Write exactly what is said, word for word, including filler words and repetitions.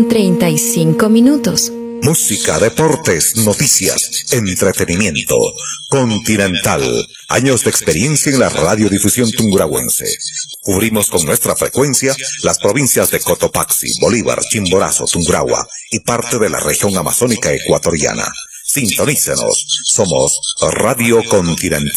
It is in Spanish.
con treinta y cinco minutos. Música, deportes, noticias, entretenimiento. Continental. Años de experiencia en la radiodifusión tungurahuense. Cubrimos con nuestra frecuencia las provincias de Cotopaxi, Bolívar, Chimborazo, Tungurahua y parte de la región amazónica ecuatoriana. Sintonícenos. Somos Radio Continental.